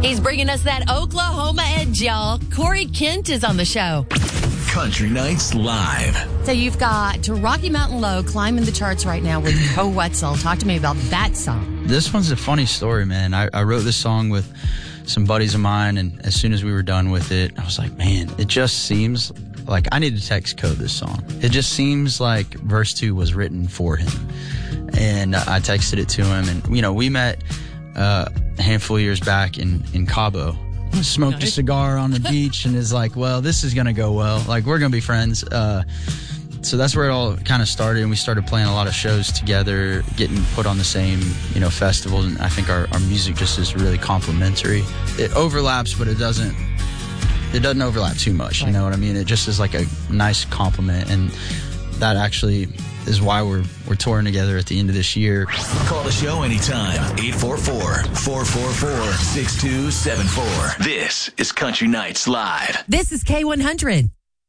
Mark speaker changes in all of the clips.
Speaker 1: He's bringing us that Oklahoma edge, y'all. Corey Kent is on the show.
Speaker 2: Country Nights Live.
Speaker 1: So you've got Rocky Mountain Low climbing the charts right now with Koe Wetzel. Talk to me about that song.
Speaker 3: This one's a funny story, man. I wrote this song with some buddies of mine, and as soon as we were done with it, I was like, man, it just seems like I need to text Koe this song. It just seems like verse 2 was written for him. And I texted it to him, and, we met a handful of years back in Cabo. Smoked a cigar on the beach and is like, well, this is going to go well. Like, we're going to be friends. So that's where it all kind of started, and we started playing a lot of shows together, getting put on the same, festivals, and I think our music just is really complementary. It overlaps, but it doesn't overlap too much, you know what I mean? It just is like a nice compliment, and that actually is why we're touring together at the end of this year.
Speaker 2: Call the show anytime. 844-444-6274. This is Country Nights Live.
Speaker 1: This is K100.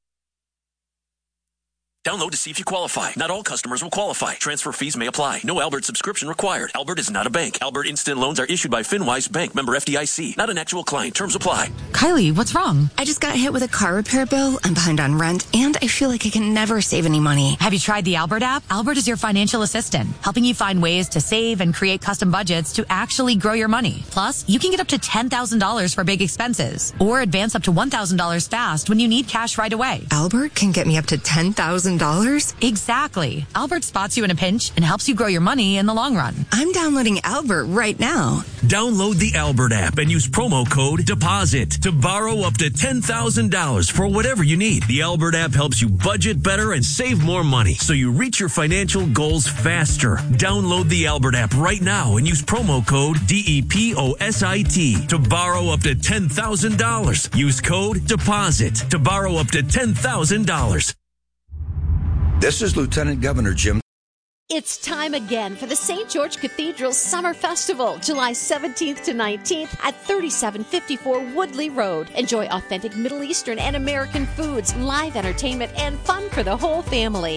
Speaker 4: Download to see if you qualify. Not all customers will qualify. Transfer fees may apply. No Albert subscription required. Albert is not a bank. Albert Instant Loans are issued by FinWise Bank, member FDIC. Not an actual client. Terms apply.
Speaker 5: Kylie, what's wrong? I just got hit with a car repair bill. I'm behind on rent, and I feel like I can never save any money.
Speaker 6: Have you tried the Albert app? Albert is your financial assistant, helping you find ways to save and create custom budgets to actually grow your money. Plus, you can get up to $10,000 for big expenses, or advance up to $1,000 fast when you need cash right away.
Speaker 5: Albert can get me up to $10,000?
Speaker 6: Exactly. Albert spots you in a pinch and helps you grow your money in the long run.
Speaker 5: I'm downloading Albert right now.
Speaker 4: Download the Albert app and use promo code DEPOSIT to borrow up to $10,000 for whatever you need. The Albert app helps you budget better and save more money so you reach your financial goals faster. Download the Albert app right now and use promo code DEPOSIT to borrow up to $10,000. Use code DEPOSIT to borrow up to $10,000.
Speaker 7: This is Lieutenant Governor Jim.
Speaker 8: It's time again for the St. George Cathedral Summer Festival, July 17th to 19th at 3754 Woodley Road. Enjoy authentic Middle Eastern and American foods, live entertainment, and fun for the whole family.